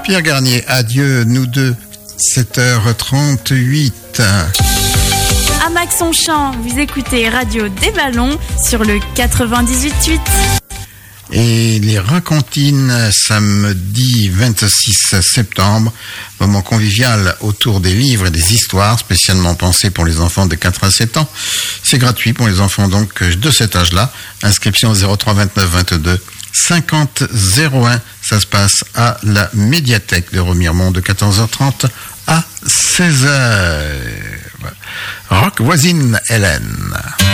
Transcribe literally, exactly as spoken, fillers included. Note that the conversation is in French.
Pierre Garnier, adieu, nous deux, sept heures trente-huit. À Maxonchamp, vous écoutez Radio des Ballons sur le quatre-vingt-dix-huit huit. Et les Racontines, samedi vingt-six septembre, moment convivial autour des livres et des histoires spécialement pensés pour les enfants de quatre à sept ans. C'est gratuit pour les enfants donc de cet âge-là. Inscription zéro trois vingt-neuf vingt-deux cinquante zéro un. Ça se passe à la médiathèque de Remiremont de quatorze heures trente à seize heures. Rock voisine Hélène.